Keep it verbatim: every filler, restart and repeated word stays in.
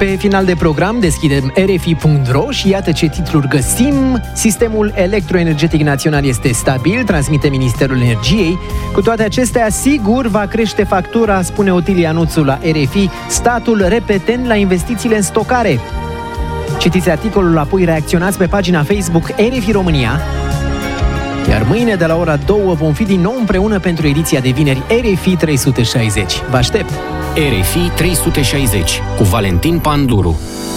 Pe final de program deschidem R F I punct r o și iată ce titluri găsim. Sistemul electroenergetic național este stabil, transmite Ministerul Energiei. Cu toate acestea, sigur va crește factura, spune Otilia Nuțu la R F I, statul repetent la investițiile în stocare. Citiți articolul, apoi reacționați pe pagina Facebook R F I România. Iar mâine de la ora două vom fi din nou împreună pentru ediția de vineri R F I trei sute șaizeci. Vă aștept! R F I trei sute șaizeci cu Valentin Panduru.